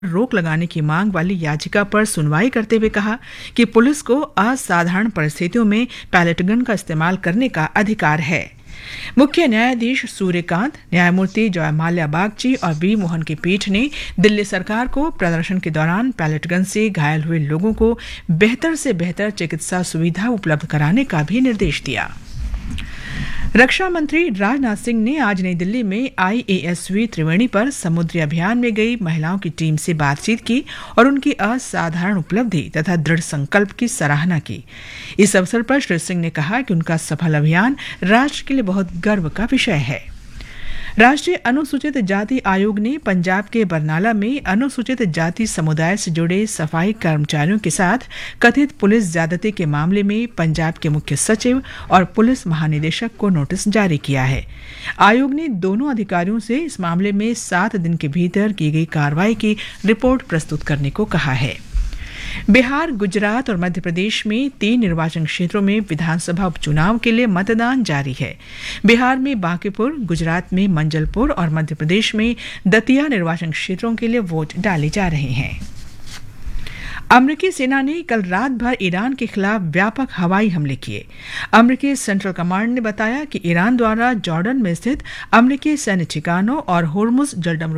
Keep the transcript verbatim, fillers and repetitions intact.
रोक लगाने की मांग वाली याचिका पर सुनवाई करते हुए कहा कि पुलिस को असाधारण परिस्थितियों में पैलेट गन का इस्तेमाल करने का अधिकार है। मुख्य न्यायाधीश सूर्यकांत, न्यायमूर्ति जयमाल्या बागची और वी मोहन की पीठ ने दिल्ली सरकार को प्रदर्शन के दौरान पैलेट गन से घायल हुए लोगों को बेहतर से बेहतर चिकित्सा सुविधा उपलब्ध कराने का भी निर्देश दिया। रक्षा मंत्री राजनाथ सिंह ने आज नई दिल्ली में आई ए एस वी त्रिवेणी पर समुद्री अभियान में गई महिलाओं की टीम से बातचीत की और उनकी असाधारण उपलब्धि तथा दृढ़ संकल्प की सराहना की। इस अवसर पर श्री सिंह ने कहा कि उनका सफल अभियान राष्ट्र के लिए बहुत गर्व का विषय है। राष्ट्रीय अनुसूचित जाति आयोग ने पंजाब के बरनाला में अनुसूचित जाति समुदाय से जुड़े सफाई कर्मचारियों के साथ कथित पुलिस ज्यादती के मामले में पंजाब के मुख्य सचिव और पुलिस महानिदेशक को नोटिस जारी किया है। आयोग ने दोनों अधिकारियों से इस मामले में सात दिन के भीतर की गई कार्रवाई की रिपोर्ट प्रस्तुत करने को कहा है। बिहार, गुजरात और मध्य प्रदेश में तीन निर्वाचन क्षेत्रों में विधानसभा उपचुनाव के लिए मतदान जारी है। बिहार में बांकीपुर, गुजरात में मंजलपुर और मध्य प्रदेश में दतिया निर्वाचन क्षेत्रों के लिए वोट डाले जा रहे हैं। अमेरिकी सेना ने कल रात भर ईरान के खिलाफ व्यापक हवाई हमले किए। अमेरिकी सेंट्रल कमांड ने बताया कि ईरान द्वारा जॉर्डन में स्थित अमेरिकी सैन्य ठिकानों और होर्मुज जलडम